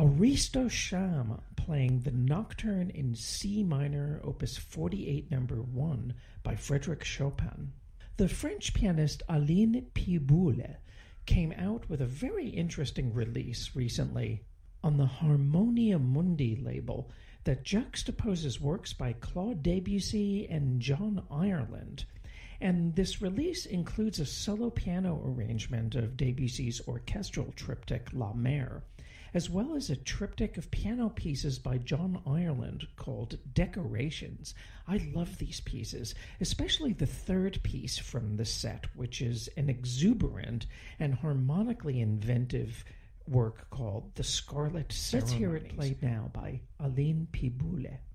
Aristo Sham playing the Nocturne in C minor, opus 48, number 1 by Frédéric Chopin. The French pianist Aline Piboule came out with a very interesting release recently on the Harmonia Mundi label that juxtaposes works by Claude Debussy and John Ireland. And this release includes a solo piano arrangement of Debussy's orchestral triptych La Mer, as well as a triptych of piano pieces by John Ireland called Decorations. I love these pieces, especially the third piece from the set, which is an exuberant and harmonically inventive work called The Scarlet Ceremonies. Let's hear it played now by Aline Piboule.